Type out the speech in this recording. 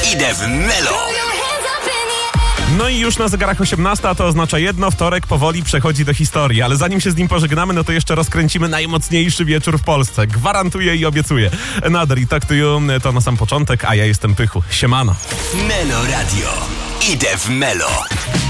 Idę w Melo. No i już na zegarach 18, a to oznacza jedno, wtorek powoli przechodzi do historii, ale zanim się z nim pożegnamy, no to jeszcze rozkręcimy najmocniejszy wieczór w Polsce. Gwarantuję i obiecuję. Nader i Talk to You to na sam początek, a ja jestem Pychu. Siemano. Melo Radio. Idę w Melo.